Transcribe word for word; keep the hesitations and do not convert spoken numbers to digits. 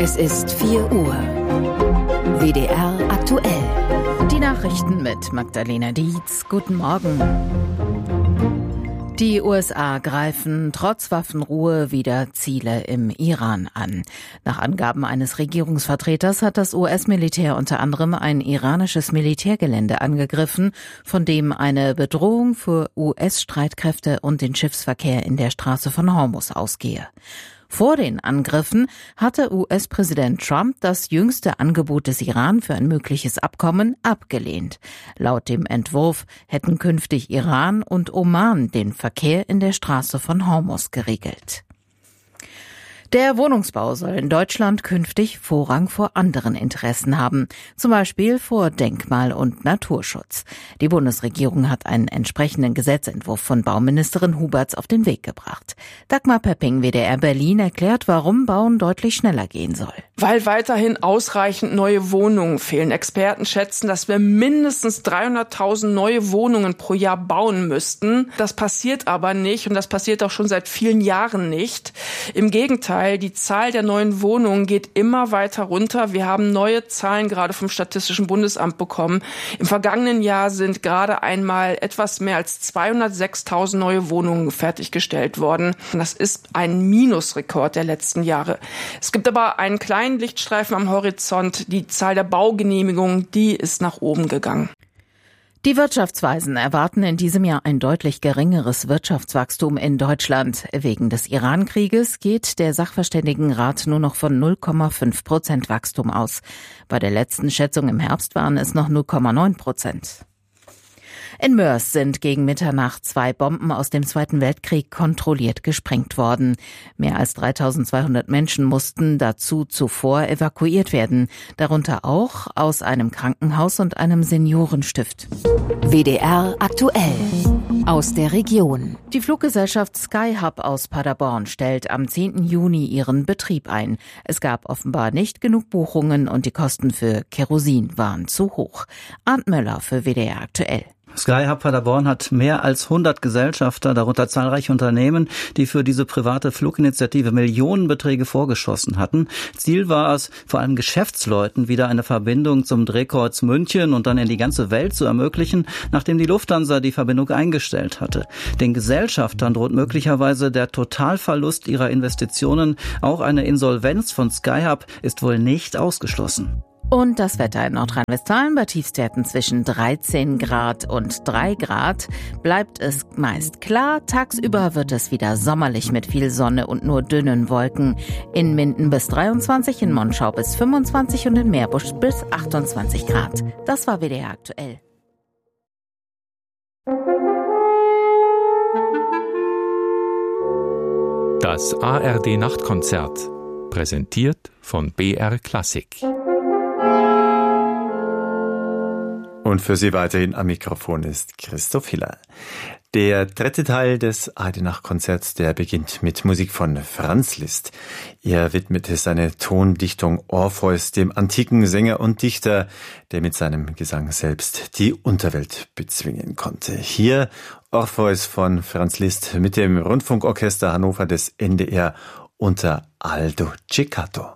Es ist vier Uhr. W D R aktuell. Die Nachrichten mit Magdalena Dietz. Guten Morgen. Die U S A greifen trotz Waffenruhe wieder Ziele im Iran an. Nach Angaben eines Regierungsvertreters hat das U S-Militär unter anderem ein iranisches Militärgelände angegriffen, von dem eine Bedrohung für U S-Streitkräfte und den Schiffsverkehr in der Straße von Hormuz ausgehe. Vor den Angriffen hatte U S-Präsident Trump das jüngste Angebot des Iran für ein mögliches Abkommen abgelehnt. Laut dem Entwurf hätten künftig Iran und Oman den Verkehr in der Straße von Hormuz geregelt. Der Wohnungsbau soll in Deutschland künftig Vorrang vor anderen Interessen haben, zum Beispiel vor Denkmal- und Naturschutz. Die Bundesregierung hat einen entsprechenden Gesetzentwurf von Bauministerin Huberts auf den Weg gebracht. Dagmar Pepping, W D R Berlin, erklärt, warum Bauen deutlich schneller gehen soll. Weil weiterhin ausreichend neue Wohnungen fehlen. Experten schätzen, dass wir mindestens dreihunderttausend neue Wohnungen pro Jahr bauen müssten. Das passiert aber nicht und das passiert auch schon seit vielen Jahren nicht. Im Gegenteil, die Zahl der neuen Wohnungen geht immer weiter runter. Wir haben neue Zahlen gerade vom Statistischen Bundesamt bekommen. Im vergangenen Jahr sind gerade einmal etwas mehr als zweihundertsechstausend neue Wohnungen fertiggestellt worden. Das ist ein Minusrekord der letzten Jahre. Es gibt aber einen kleinen Lichtstreifen am Horizont. Die Zahl der Baugenehmigungen, die ist nach oben gegangen. Die Wirtschaftsweisen erwarten in diesem Jahr ein deutlich geringeres Wirtschaftswachstum in Deutschland. Wegen des Iran-Krieges geht der Sachverständigenrat nur noch von null Komma fünf Prozent Wachstum aus. Bei der letzten Schätzung im Herbst waren es noch null Komma neun Prozent. In Moers sind gegen Mitternacht zwei Bomben aus dem Zweiten Weltkrieg kontrolliert gesprengt worden. Mehr als dreitausendzweihundert Menschen mussten dazu zuvor evakuiert werden, darunter auch aus einem Krankenhaus und einem Seniorenstift. W D R aktuell. Aus der Region. Die Fluggesellschaft Skyhub aus Paderborn stellt am zehnten Juni ihren Betrieb ein. Es gab offenbar nicht genug Buchungen und die Kosten für Kerosin waren zu hoch. Arndt Möller für W D R aktuell. Skyhub Paderborn hat mehr als hundert Gesellschafter, darunter zahlreiche Unternehmen, die für diese private Fluginitiative Millionenbeträge vorgeschossen hatten. Ziel war es, vor allem Geschäftsleuten wieder eine Verbindung zum Drehkreuz München und dann in die ganze Welt zu ermöglichen, nachdem die Lufthansa die Verbindung eingestellt hatte. Den Gesellschaftern droht möglicherweise der Totalverlust ihrer Investitionen. Auch eine Insolvenz von Skyhub ist wohl nicht ausgeschlossen. Und das Wetter in Nordrhein-Westfalen bei Tiefstwerten zwischen dreizehn Grad und drei Grad bleibt es meist klar. Tagsüber wird es wieder sommerlich mit viel Sonne und nur dünnen Wolken. In Minden bis dreiundzwanzig, in Monschau bis fünfundzwanzig und in Meerbusch bis achtundzwanzig Grad. Das war W D R aktuell. Das A R D-Nachtkonzert, präsentiert von B R Klassik. Und für Sie weiterhin am Mikrofon ist Christoph Hiller. Der dritte Teil des A R D-Nachtkonzerts, der beginnt mit Musik von Franz Liszt. Er widmete seine Tondichtung Orpheus dem antiken Sänger und Dichter, der mit seinem Gesang selbst die Unterwelt bezwingen konnte. Hier Orpheus von Franz Liszt mit dem Rundfunkorchester Hannover des N D R unter Aldo Ceccato.